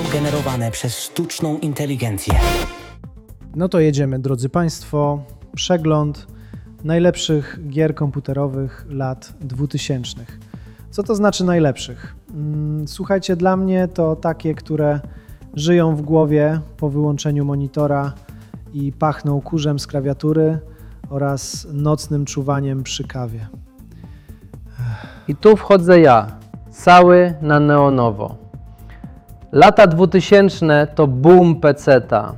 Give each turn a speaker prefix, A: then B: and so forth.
A: generowane przez sztuczną inteligencję.
B: No to jedziemy, drodzy Państwo. Przegląd najlepszych gier komputerowych lat 2000. Co to znaczy najlepszych? Słuchajcie, dla mnie to takie, które żyją w głowie po wyłączeniu monitora i pachną kurzem z klawiatury oraz nocnym czuwaniem przy kawie.
C: I tu wchodzę ja, cały na neonowo. Lata 2000 to boom peceta.